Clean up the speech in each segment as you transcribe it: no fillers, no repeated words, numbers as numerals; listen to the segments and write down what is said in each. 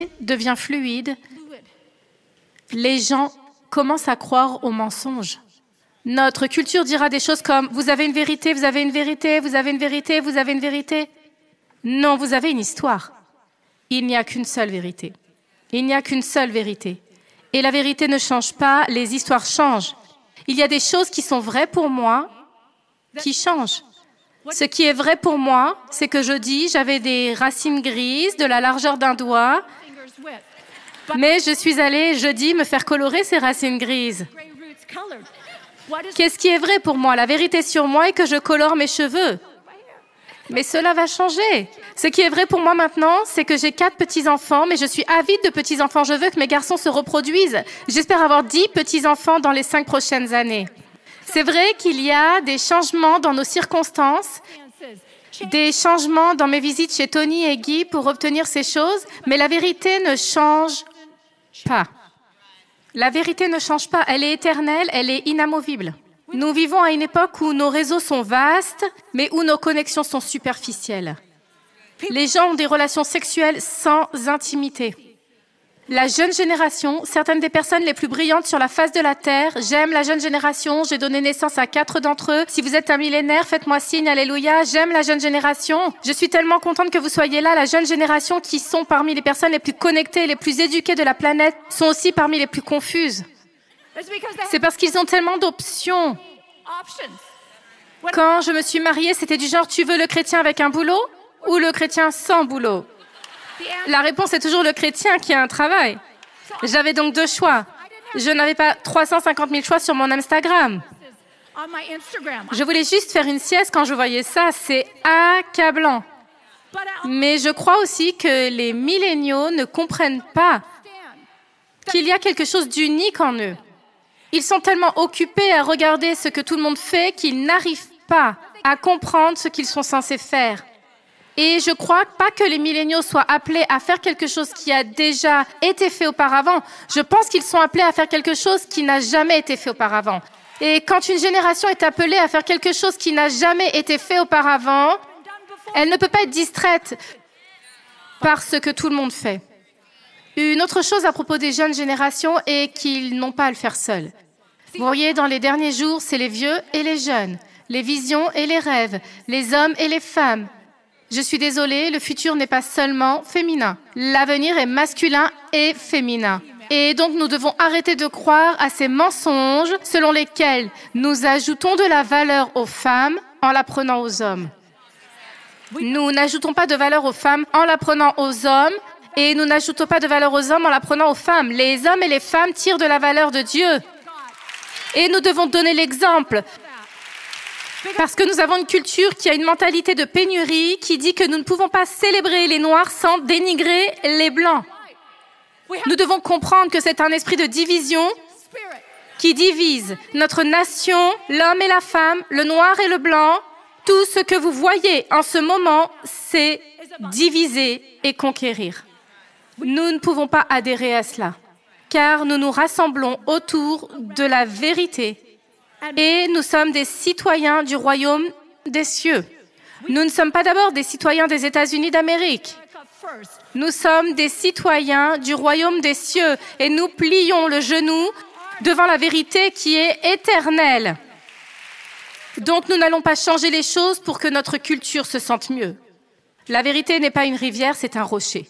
devient fluide, les gens commencent à croire aux mensonges. Notre culture dira des choses comme « vous avez une vérité, vous avez une vérité, vous avez une vérité, vous avez une vérité ». Non, vous avez une histoire. Il n'y a qu'une seule vérité. Il n'y a qu'une seule vérité. Et la vérité ne change pas, les histoires changent. Il y a des choses qui sont vraies pour moi, qui changent. Ce qui est vrai pour moi, c'est que je dis j'avais des racines grises de la largeur d'un doigt, mais je suis allée jeudi me faire colorer ces racines grises. Qu'est-ce qui est vrai pour moi? La vérité sur moi est que je colore mes cheveux. Mais cela va changer. Ce qui est vrai pour moi maintenant, c'est que j'ai 4 petits-enfants, mais je suis avide de petits-enfants. Je veux que mes garçons se reproduisent. J'espère avoir 10 petits-enfants dans les 5 prochaines années. C'est vrai qu'il y a des changements dans nos circonstances, des changements dans mes visites chez Tony et Guy pour obtenir ces choses, mais la vérité ne change pas. La vérité ne change pas, elle est éternelle, elle est inamovible. Nous vivons à une époque où nos réseaux sont vastes, mais où nos connexions sont superficielles. Les gens ont des relations sexuelles sans intimité. La jeune génération, certaines des personnes les plus brillantes sur la face de la Terre, j'aime la jeune génération, j'ai donné naissance à 4 d'entre eux. Si vous êtes un millénaire, faites-moi signe, alléluia, j'aime la jeune génération. Je suis tellement contente que vous soyez là, la jeune génération qui sont parmi les personnes les plus connectées, les plus éduquées de la planète, sont aussi parmi les plus confuses. C'est parce qu'ils ont tellement d'options. Quand je me suis mariée, c'était du genre, tu veux le chrétien avec un boulot ou le chrétien sans boulot? La réponse est toujours le chrétien qui a un travail. J'avais donc 2 choix. Je n'avais pas 350 000 choix sur mon Instagram. Je voulais juste faire une sieste quand je voyais ça. C'est accablant. Mais je crois aussi que les milléniaux ne comprennent pas qu'il y a quelque chose d'unique en eux. Ils sont tellement occupés à regarder ce que tout le monde fait qu'ils n'arrivent pas à comprendre ce qu'ils sont censés faire. Et je crois pas que les milléniaux soient appelés à faire quelque chose qui a déjà été fait auparavant. Je pense qu'ils sont appelés à faire quelque chose qui n'a jamais été fait auparavant. Et quand une génération est appelée à faire quelque chose qui n'a jamais été fait auparavant, elle ne peut pas être distraite par ce que tout le monde fait. Une autre chose à propos des jeunes générations est qu'ils n'ont pas à le faire seuls. Vous voyez, dans les derniers jours, c'est les vieux et les jeunes, les visions et les rêves, les hommes et les femmes. Je suis désolée, le futur n'est pas seulement féminin. L'avenir est masculin et féminin. Et donc, nous devons arrêter de croire à ces mensonges selon lesquels nous ajoutons de la valeur aux femmes en l'apprenant aux hommes. Nous n'ajoutons pas de valeur aux femmes en l'apprenant aux hommes et nous n'ajoutons pas de valeur aux hommes en l'apprenant aux femmes. Les hommes et les femmes tirent de la valeur de Dieu. Et nous devons donner l'exemple. Parce que nous avons une culture qui a une mentalité de pénurie qui dit que nous ne pouvons pas célébrer les Noirs sans dénigrer les Blancs. Nous devons comprendre que c'est un esprit de division qui divise notre nation, l'homme et la femme, le noir et le blanc. Tout ce que vous voyez en ce moment, c'est diviser et conquérir. Nous ne pouvons pas adhérer à cela, car nous nous rassemblons autour de la vérité. Et nous sommes des citoyens du royaume des cieux. Nous ne sommes pas d'abord des citoyens des États-Unis d'Amérique. Nous sommes des citoyens du royaume des cieux et nous plions le genou devant la vérité qui est éternelle. Donc nous n'allons pas changer les choses pour que notre culture se sente mieux. La vérité n'est pas une rivière, c'est un rocher.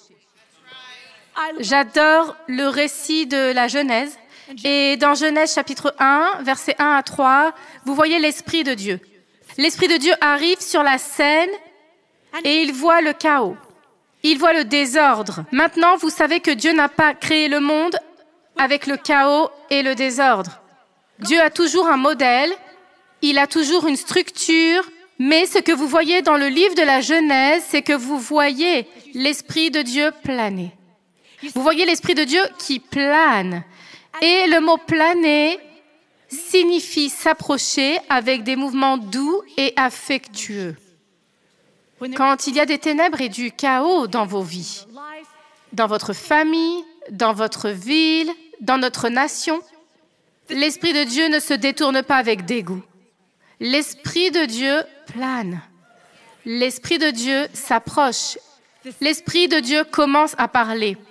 J'adore le récit de la Genèse. Et dans Genèse chapitre 1, versets 1 à 3, vous voyez l'Esprit de Dieu. L'Esprit de Dieu arrive sur la scène et il voit le chaos. Il voit le désordre. Maintenant, vous savez que Dieu n'a pas créé le monde avec le chaos et le désordre. Dieu a toujours un modèle, il a toujours une structure, mais ce que vous voyez dans le livre de la Genèse, c'est que vous voyez l'Esprit de Dieu planer. Vous voyez l'Esprit de Dieu qui plane. Et le mot planer signifie s'approcher avec des mouvements doux et affectueux. Quand il y a des ténèbres et du chaos dans vos vies, dans votre famille, dans votre ville, dans notre nation, l'Esprit de Dieu ne se détourne pas avec dégoût. L'Esprit de Dieu plane. L'Esprit de Dieu s'approche. L'Esprit de Dieu commence à parler.